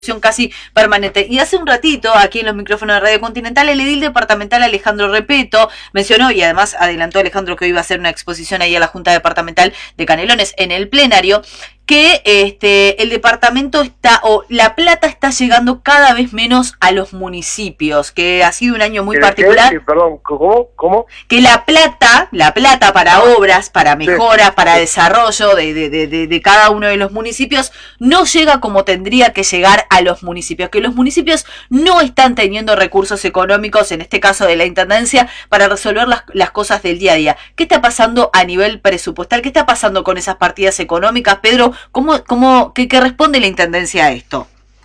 casi permanente. Y hace un ratito, aquí en los micrófonos de Radio Continental, el edil departamental Alejandro Repeto mencionó, y además adelantó Alejandro que hoy iba a hacer una exposición ahí a la Junta Departamental de Canelones en el plenario, que el departamento está, o la plata está llegando cada vez menos a los municipios, que ha sido un año muy particular. Perdón, ¿cómo? Que la plata para obras, para mejoras, para desarrollo de cada uno de los municipios, no llega como tendría que llegar a los municipios, que los municipios no están teniendo recursos económicos, en este caso de la Intendencia, para resolver las cosas del día a día. ¿Qué está pasando a nivel presupuestal? ¿Qué está pasando con esas partidas económicas, Pedro? ¿Qué responde la Intendencia a esto?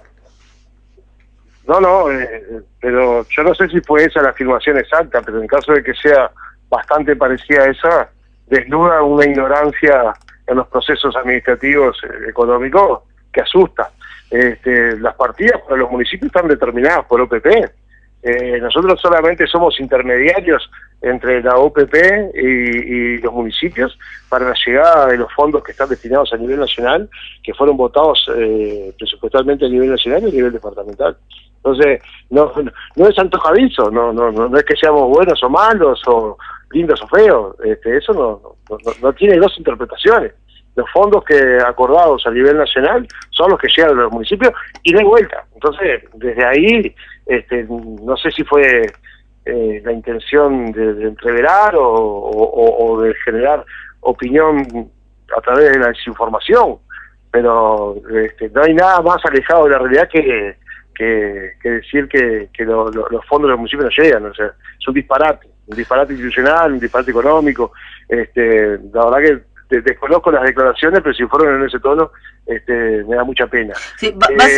Pero yo no sé si fue esa la afirmación exacta, pero en caso de que sea bastante parecida a esa, desnuda una ignorancia en los procesos administrativos económicos que asusta. Las partidas para los municipios están determinadas por OPP. Nosotros solamente somos intermediarios entre la OPP y los municipios para la llegada de los fondos que están destinados a nivel nacional, que fueron votados presupuestalmente a nivel nacional y a nivel departamental. Entonces, no es antojadizo, no es que seamos buenos o malos, o lindos o feos, eso no tiene dos interpretaciones. Los fondos que acordados a nivel nacional son los que llegan a los municipios y no hay vuelta. Entonces, desde ahí, no sé si fue la intención de entreverar o de generar opinión a través de la desinformación, pero no hay nada más alejado de la realidad que decir que los fondos de los municipios no llegan. O sea, es un disparate institucional, un disparate económico. La verdad que desconozco las declaraciones, pero si fueron en ese tono, me da mucha pena. Sí,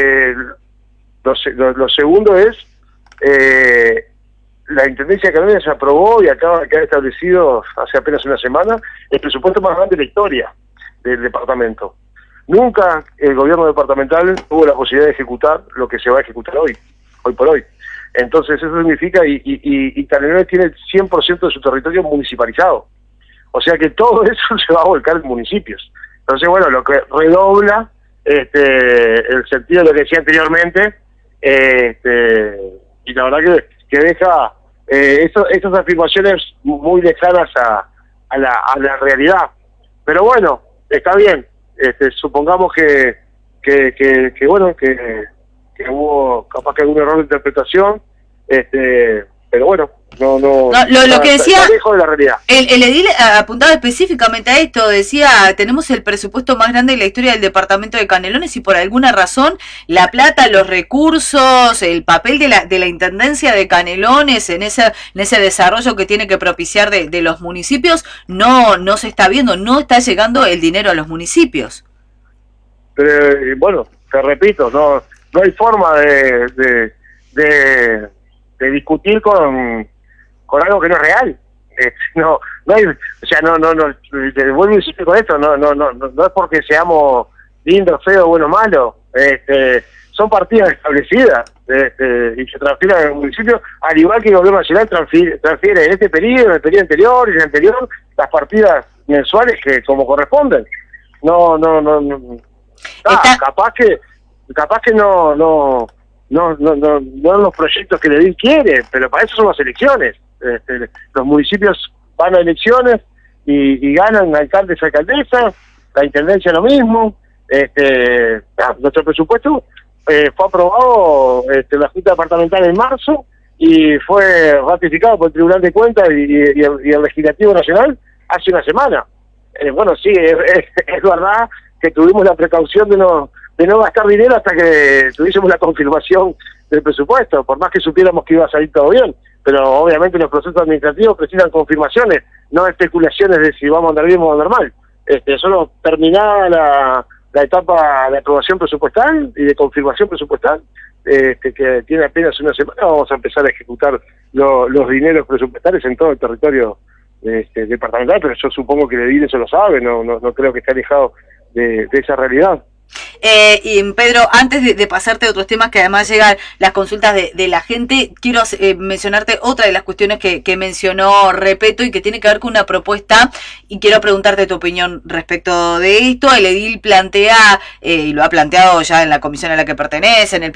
lo segundo es, la Intendencia de Canelones se aprobó y acaba de quedar establecido hace apenas una semana el presupuesto más grande de la historia del departamento. Nunca el gobierno departamental tuvo la posibilidad de ejecutar lo que se va a ejecutar hoy por hoy. Entonces eso significa, y Canelones tiene el 100% de su territorio municipalizado. O sea que todo eso se va a volcar en municipios. Entonces, bueno, lo que redobla el sentido de lo que decía anteriormente, y la verdad que deja esas afirmaciones muy lejanas a la realidad. Pero bueno, está bien. Supongamos que hubo capaz que algún error de interpretación, pero bueno, lo que decía, está lejos de la realidad. El edil apuntaba específicamente a esto, decía, tenemos el presupuesto más grande de la historia del departamento de Canelones y por alguna razón la plata, los recursos, el papel de la Intendencia de Canelones en ese desarrollo que tiene que propiciar de los municipios, no se está viendo, no está llegando el dinero a los municipios. Pero bueno, te repito, no hay forma de discutir con algo que no es real. No hay, o sea, te vuelvo a insistir con esto, no es porque seamos lindos, feos, buenos, malos. Son partidas establecidas y se transfieren al municipio, al igual que el gobierno nacional transfiere en este periodo, en el periodo anterior y en el anterior, las partidas mensuales que como corresponden. Capaz que no los proyectos que el edil quiere, pero para eso son las elecciones. Los municipios van a elecciones y ganan alcaldes y alcaldesas, la Intendencia lo mismo. Nuestro presupuesto fue aprobado en la Junta Departamental en marzo y fue ratificado por el Tribunal de Cuentas y el Legislativo Nacional hace una semana. Bueno, sí, es verdad que tuvimos la precaución de no gastar dinero hasta que tuviésemos la confirmación del presupuesto, por más que supiéramos que iba a salir todo bien, pero obviamente los procesos administrativos precisan confirmaciones, no especulaciones de si vamos a andar bien o vamos a andar mal. Solo terminada la etapa de aprobación presupuestal y de confirmación presupuestal, que tiene apenas una semana, vamos a empezar a ejecutar los dineros presupuestales en todo el territorio departamental, pero yo supongo que el edil eso lo sabe, no creo que esté alejado de esa realidad. Y Pedro, antes de pasarte a otros temas que además llegan las consultas de la gente, quiero mencionarte otra de las cuestiones que mencionó Repetto y que tiene que ver con una propuesta, y quiero preguntarte tu opinión respecto de esto. El edil plantea, y lo ha planteado ya en la comisión a la que pertenece, en el